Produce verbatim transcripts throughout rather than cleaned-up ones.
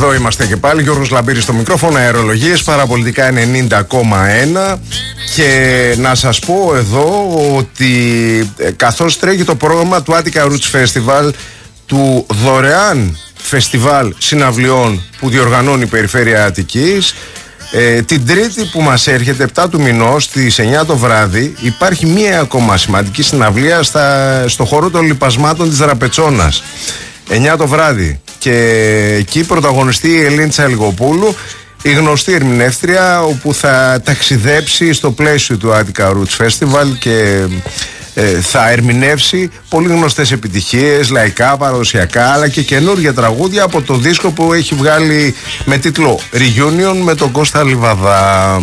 Εδώ είμαστε και πάλι, Γιώργος Λαμπύρης στο μικρόφωνο, αερολογίες, παραπολιτικά ενενήντα κόμμα ένα. Και να σας πω εδώ ότι ε, καθώς τρέχει το πρόγραμμα του Attica Roots Festival, του δωρεάν φεστιβάλ συναυλιών που διοργανώνει η Περιφέρεια Αττικής, ε, την Τρίτη που μας έρχεται, επτά του μηνός, στις εννιά το βράδυ, υπάρχει μία ακόμα σημαντική συναυλία στα, στο χώρο των λιπασμάτων της Δραπετσώνας. εννιά το βράδυ. Και εκεί πρωταγωνιστεί η Ελένη Τσαλιγοπούλου, η γνωστή ερμηνεύτρια, όπου θα ταξιδέψει στο πλαίσιο του Attica Roots Festival και ε, θα ερμηνεύσει πολύ γνωστές επιτυχίες, λαϊκά, παραδοσιακά, αλλά και καινούργια τραγούδια από το δίσκο που έχει βγάλει με τίτλο Reunion με τον Κώστα Λιβαδά.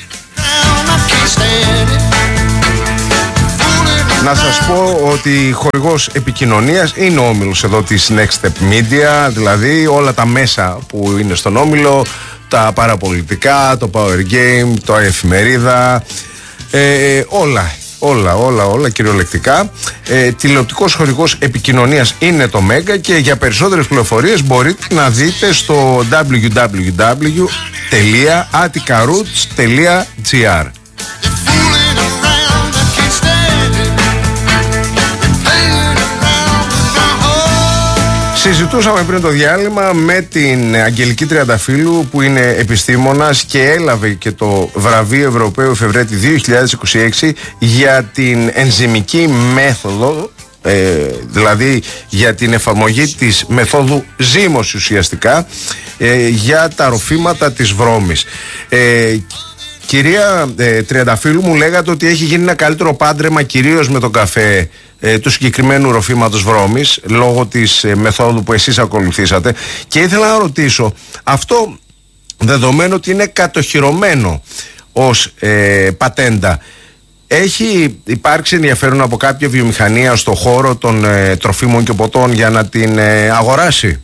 Να σας πω ότι χορηγός επικοινωνίας είναι ο όμιλος εδώ της Next Step Media, δηλαδή όλα τα μέσα που είναι στον όμιλο, τα παραπολιτικά, το Power Game, το Εφημερίδα, ε, όλα, όλα, όλα, όλα κυριολεκτικά. Ε, τηλεοπτικός χορηγός επικοινωνίας είναι το Μέγκα και για περισσότερες πληροφορίες μπορείτε να δείτε στο double-u double-u double-u τελεία attica roots τελεία gr. Συζητούσαμε πριν το διάλειμμα με την Αγγελική Τριανταφύλου, που είναι επιστήμονας και έλαβε και το βραβείο Ευρωπαίου Εφευρέτη δύο χιλιάδες είκοσι έξι για την ενζυμική μέθοδο, ε, δηλαδή για την εφαρμογή της μεθόδου ζύμωση ουσιαστικά ε, για τα ροφήματα της βρώμης. Ε, Κυρία ε, Τριανταφύλου, μου λέγατε ότι έχει γίνει ένα καλύτερο πάντρεμα κυρίως με τον καφέ ε, του συγκεκριμένου ροφήματος βρώμης, λόγω της ε, μεθόδου που εσείς ακολουθήσατε, και ήθελα να ρωτήσω, αυτό δεδομένου ότι είναι κατοχυρωμένο ως ε, πατέντα, έχει υπάρξει ενδιαφέρον από κάποια βιομηχανία στο χώρο των ε, τροφίμων και ποτών για να την ε, αγοράσει?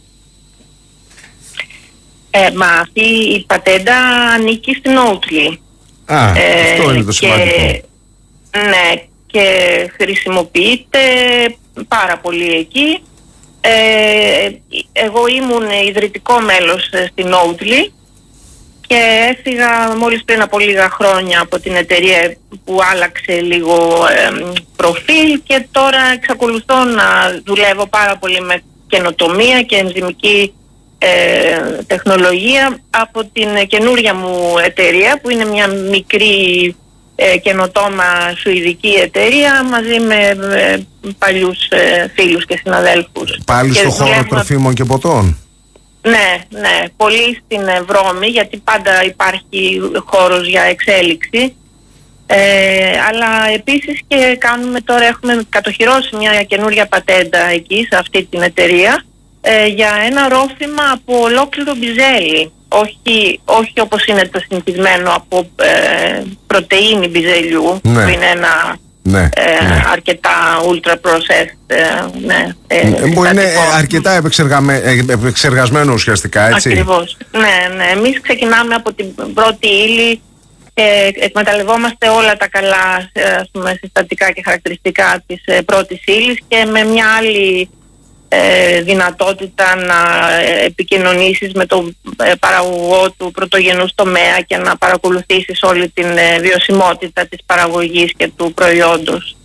Ε, μα αυτή η πατέντα ανήκει στην Oatly. Α, ε, αυτό είναι το σημαντικό. Και, ναι, και χρησιμοποιείται πάρα πολύ εκεί. Ε, εγώ ήμουν ιδρυτικό μέλος στην Oatly και έφυγα μόλις πριν από λίγα χρόνια από την εταιρεία που άλλαξε λίγο ε, προφίλ, και τώρα εξακολουθώ να δουλεύω πάρα πολύ με καινοτομία και ενζυμική Ε, τεχνολογία από την καινούρια μου εταιρεία, που είναι μια μικρή ε, καινοτόμα σουηδική εταιρεία, μαζί με ε, παλιούς ε, φίλους και συναδέλφους. Πάλι και στο χώρο δουλεύουμε... τροφίμων και ποτών? Ναι, ναι, πολύ στην βρώμη, γιατί πάντα υπάρχει χώρος για εξέλιξη. Ε, αλλά επίσης και κάνουμε τώρα, έχουμε κατοχυρώσει μια καινούρια πατέντα εκεί σε αυτή την εταιρεία, Ε, για ένα ρόφημα από ολόκληρο μπιζέλι, όχι, όχι όπως είναι το συνηθισμένο από ε, πρωτεΐνη μπιζελιού, ναι, που είναι ένα ναι, ε, ναι. αρκετά ultra processed, ε, ναι, ε, που είναι αρκετά επεξεργασμένο ουσιαστικά, έτσι. Ακριβώς, ναι, ναι. Εμείς ξεκινάμε από την πρώτη ύλη, ε, εκμεταλλευόμαστε όλα τα καλά, ας πούμε, συστατικά και χαρακτηριστικά της ε, πρώτης ύλης, και με μια άλλη Ε, δυνατότητα να επικοινωνήσεις με τον ε, παραγωγό του πρωτογενούς τομέα και να παρακολουθήσεις όλη την ε, βιωσιμότητα της παραγωγής και του προϊόντος.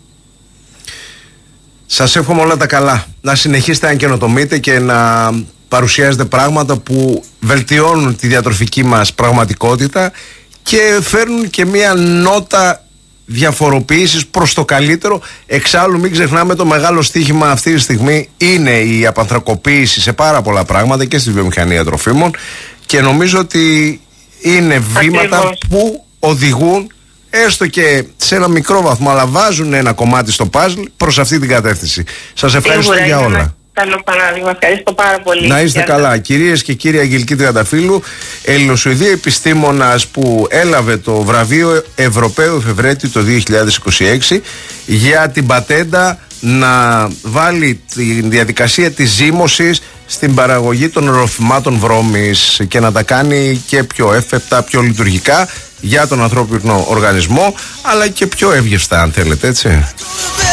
Σας εύχομαι όλα τα καλά. Να συνεχίσετε να καινοτομείτε και να παρουσιάζετε πράγματα που βελτιώνουν τη διατροφική μας πραγματικότητα και φέρνουν και μια νότα διαφοροποίησης προς το καλύτερο. Εξάλλου μην ξεχνάμε, το μεγάλο στοίχημα αυτή τη στιγμή είναι η απανθρακοποίηση σε πάρα πολλά πράγματα και στη βιομηχανία τροφίμων, και νομίζω ότι είναι βήματα Ακριβώς. που οδηγούν, έστω και σε ένα μικρό βαθμό, αλλά βάζουν ένα κομμάτι στο παζλ προς αυτή την κατεύθυνση. Σας ευχαριστώ Σίγουρα, για όλα. Καλό παράδειγμα, ευχαριστώ πάρα πολύ. Να είστε καλά. Κυρίες και κύριοι, Αγγελική Τριανταφύλου, Ελληνοσουηδή επιστήμονας που έλαβε το βραβείο Ευρωπαίου Εφευρέτη το δύο χιλιάδες είκοσι έξι για την πατέντα να βάλει τη διαδικασία της ζύμωσης στην παραγωγή των ροφημάτων βρώμης και να τα κάνει και πιο εύπεπτα, πιο λειτουργικά για τον ανθρώπινο οργανισμό, αλλά και πιο εύγευστα, αν θέλετε, έτσι.